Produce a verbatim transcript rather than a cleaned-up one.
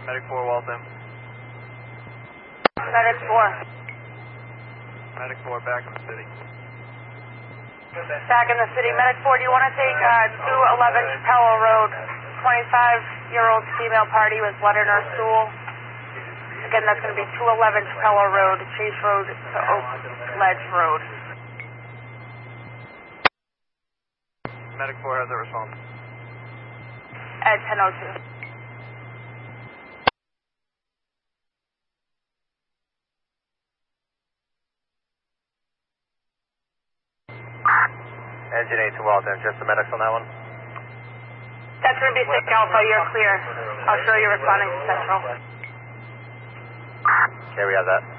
Medic four, Waltham. Medic four. Medic four, back in the city. Back in the city. Medic four, do you want to take uh, two eleven Chapello Road? twenty-five-year-old female party with blood in her stool. Again, that's going to be two eleven Chapello Road, Chase Road to Oak Ledge Road. Medic four has a response. At ten oh two. Engine eight to Waltham, just the medics on that one? That's going to be six Alpha, you're clear. I'll show you responding to Central. Okay, we have that.